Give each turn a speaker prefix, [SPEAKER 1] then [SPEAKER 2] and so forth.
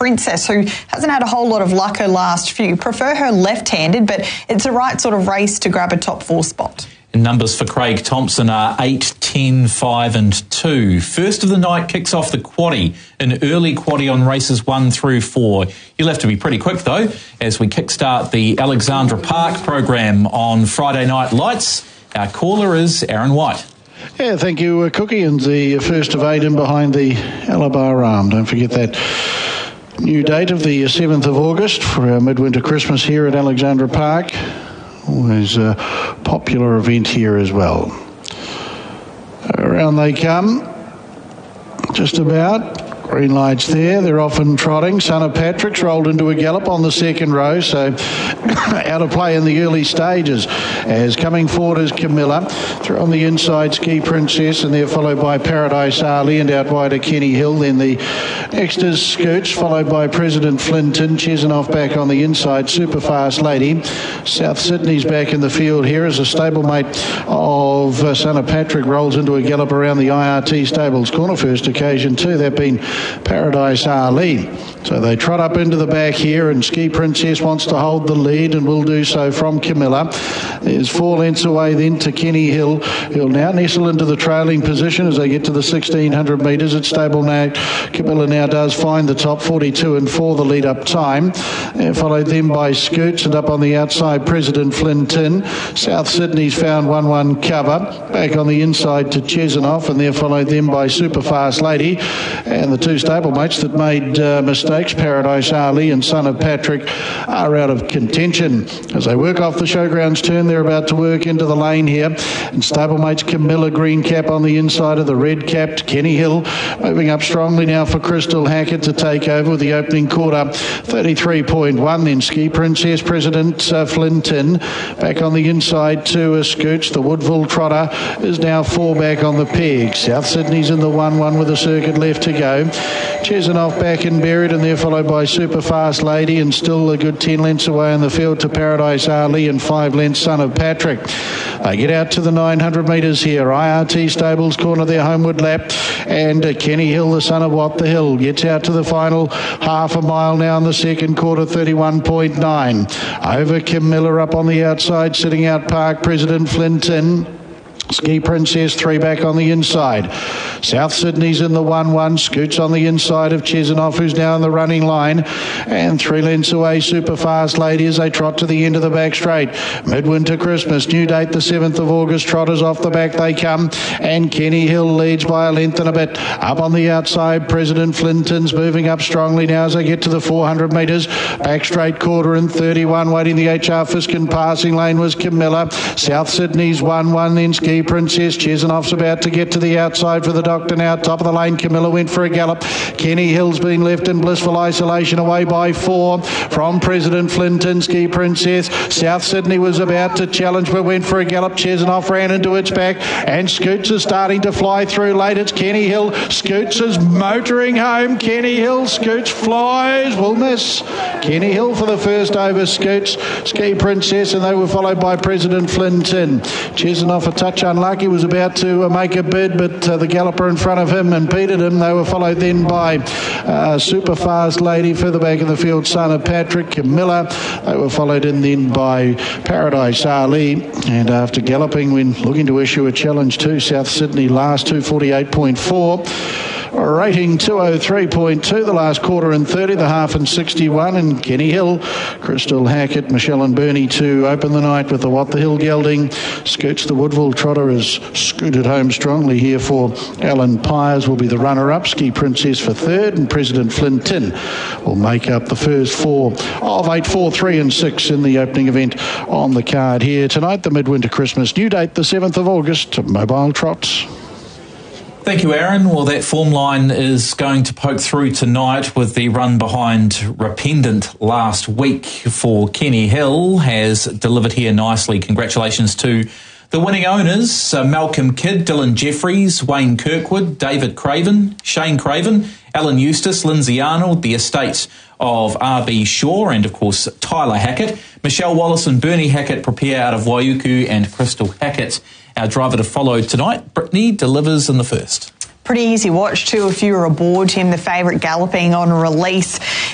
[SPEAKER 1] Princess, who hasn't had a whole lot of luck her last few. Prefer her left-handed, but it's the right sort of race to grab a top 4 spot.
[SPEAKER 2] Numbers for Craig Thompson are 8, 10, 5 and 2. First of the night kicks off the quaddie, an early quaddie on races 1 through 4. You'll have to be pretty quick, though, as we kickstart the Alexandra Park program on Friday Night Lights. Our caller is Aaron White.
[SPEAKER 3] Yeah, thank you, Cookie. And the first of 8 in behind the Alabar Arm. Don't forget that new date of the 7th of August for our midwinter Christmas here at Alexandra Park. Always a popular event here as well. Around they come, just about. Green lights there, they're off and trotting. Son of Patrick's rolled into a gallop on the second row, so out of play in the early stages. As coming forward is Camilla. Through on the inside, Ski Princess, and they're followed by Paradise Ali, and out wide are Kenny Hill. Then the next is Scoots, followed by President Flinton. Chesanoff back on the inside, Super Fast Lady. South Sydney's back in the field here as a stablemate of Son of Patrick rolls into a gallop around the IRT Stables corner. First occasion too, that being Paradise Ali. So they trot up into the back here, and Ski Princess wants to hold the lead and will do so from Camilla. There's 4 lengths away then to Kenny Hill. He'll now nestle into the trailing position as they get to the 1600 metres. At stable now, Camilla now does find the top 42 and 4 the lead up time. They're followed then by Scoots, and up on the outside President Flinton. South Sydney's found 1-1 cover. Back on the inside to Chesanoff, and they're followed then by Super Fast Lady. And the 2 stablemates that made mistakes, Paradise Ali and Son of Patrick, are out of contention. As they work off the showgrounds turn, they're about to work into the lane here. And stablemates Camilla Green Cap on the inside of the red capped Kenny Hill, moving up strongly now for Crystal Hackett to take over with the opening quarter 33.1. Then Ski Princess, President Flinton, back on the inside to Scoots. The Woodville Trotter is now 4 back on the peg. South Sydney's in the 1-1 with a circuit left to go. Chesanoff back and buried, and they're followed by Super Fast Lady, and still a good 10 lengths away in the field to Paradise Ali, and 5 lengths Son of Patrick. They get out to the 900 metres here. IRT Stables corner their homeward lap, and Kenny Hill, the son of What the Hill, gets out to the final half a mile now in the second quarter, 31.9. Over Camilla up on the outside, sitting out Park President Flinton. Ski Princess 3 back on the inside. South Sydney's in the 1-1. Scoots on the inside of Chesanoff, who's now in the running line. And 3 lengths away, Super Fast Lady as they trot to the end of the back straight. Midwinter Christmas, new date the 7th of August. Trotters off the back they come. And Kenny Hill leads by a length and a bit. Up on the outside, President Flinton's moving up strongly now as they get to the 400 metres. Back straight quarter in 31. Waiting the HR Fiskin passing lane was Camilla. South Sydney's 1-1, then Ski Princess. Chesanoff's about to get to the outside for the doctor now. Top of the lane, Camilla went for a gallop. Kenny Hill's been left in blissful isolation away by 4 from President Flinton. Ski Princess. South Sydney was about to challenge but went for a gallop. Chesanoff ran into its back, and Scoots is starting to fly through late. It's Kenny Hill. Scoots is motoring home. Kenny Hill. Scoots flies. Will miss. Kenny Hill for the first over Scoots. Ski Princess, and they were followed by President Flinton. Chesanoff a touch unlucky, was about to make a bid, but the galloper in front of him impeded him. They were followed then by Super Fast Lady, further back in the field, Son of Patrick, Camilla. They were followed in then by Paradise Ali, and after galloping when looking to issue a challenge to South Sydney last, 248.4. Rating 203.2, the last quarter in 30, the half in 61, and Kenny Hill, Crystal Hackett, Michelle and Bernie to open the night with the What the Hill gelding. Scoots the Woodville Trotter is scooted home strongly here for Alan Pyers, will be the runner-up. Ski Princess for third, and President Flinton will make up the first 4 of 8, 4, 3 and 6 in the opening event on the card here tonight. The Midwinter Christmas, new date the 7th of August, Mobile Trots.
[SPEAKER 2] Thank you, Aaron. Well, that form line is going to poke through tonight with the run behind Rependant last week for Kenny Hill has delivered here nicely. Congratulations to the winning owners, Malcolm Kidd, Dylan Jeffries, Wayne Kirkwood, David Craven, Shane Craven, Alan Eustace, Lindsay Arnold, the estate of R.B. Shaw, and of course Tyler Hackett. Michelle Wallace and Bernie Hackett prepare out of Waiuku, and Crystal Hackett, our driver to follow tonight. Brittany delivers in the first.
[SPEAKER 1] Pretty easy watch too if you were aboard him, the favourite galloping on release.